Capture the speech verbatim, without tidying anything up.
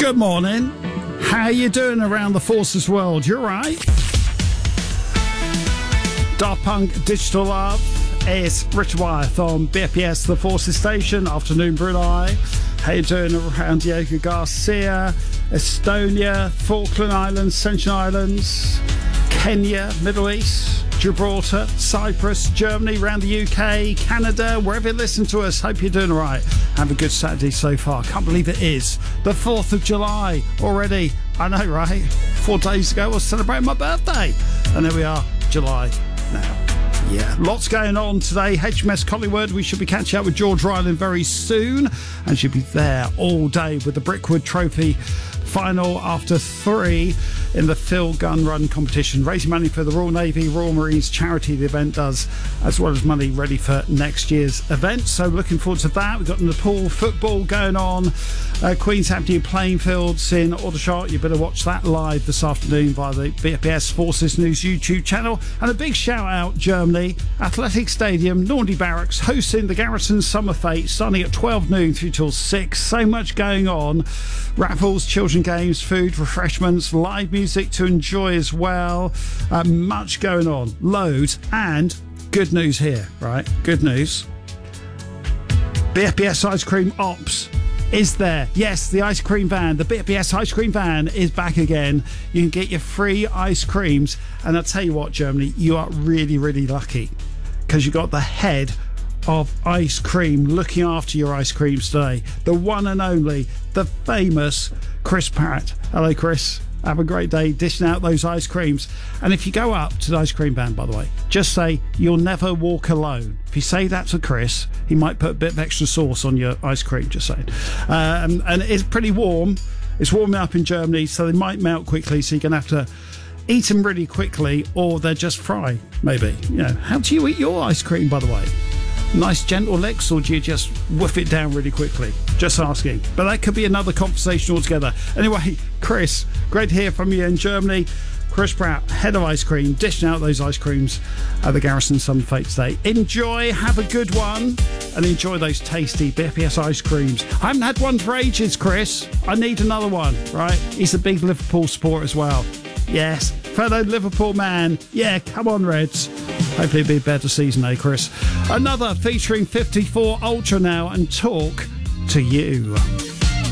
Good morning. How you doing around the Forces world? You alright? Daft Punk Digital Love is Richard Wyeth on B P S The Forces Station. Afternoon, Brunei. How you doing around Diego Garcia, Estonia, Falkland Islands, Ascension Islands, Kenya, Middle East, Gibraltar, Cyprus, Germany, around the U K, Canada, wherever you listen to us. Hope you're doing all right. Have a good Saturday so far. Can't believe it is the fourth of July already. I know, right? Four days ago I was celebrating my birthday. And there we are, July now. Yeah, lots going on today. H M S Collingwood, we should be catching up with George Ryland very soon, and she'll be there all day with the Brickwood Trophy final after three in the Phil Gun Run competition, raising money for the Royal Navy, Royal Marines charity the event does, as well as money ready for next year's event. So looking forward to that. We've got Nepal football going on, uh, Queen's Avenue playing fields in Aldershot. You better watch that live this afternoon via the B P S Forces News YouTube channel. And a big shout out, Germany, Athletic Stadium, Normandy Barracks, hosting the Garrison Summer Fete, starting at twelve noon through till six. So much going on. Raffles, children games, food, refreshments, live music to enjoy as well. Uh, much going on. Loads. And good news here, right? Good news. B F B S Ice Cream Ops is there. Yes, the ice cream van, the B F B S ice cream van is back again. You can get your free ice creams. And I'll tell you what, Germany, you are really, really lucky because you got the head of ice cream looking after your ice creams today. The one and only, the famous Chris Parrott. Hello, Chris. Have a great day dishing out those ice creams. And if you go up to the ice cream van, by the way, just say, "You'll never walk alone." If you say that to Chris, he might put a bit of extra sauce on your ice cream, just saying. Um, and it's pretty warm. It's warming up in Germany, so they might melt quickly, so you're going to have to eat them really quickly, or they're just fry, maybe. You know, how do you eat your ice cream, by the way? Nice gentle licks, or do you just whiff it down really quickly? Just asking. But that could be another conversation altogether. Anyway, Chris, great to hear from you in Germany. Chris Pratt, head of ice cream, dishing out those ice creams at the Garrison Summer Fete today. Enjoy, have a good one, and enjoy those tasty B F B S ice creams. I haven't had one for ages, Chris. I need another one, right? He's a big Liverpool sport as well. Yes, fellow Liverpool man. Yeah, come on, Reds. Hopefully it'll be a better season, eh, Chris? Another featuring fifty-four Ultra now, and Talk to You.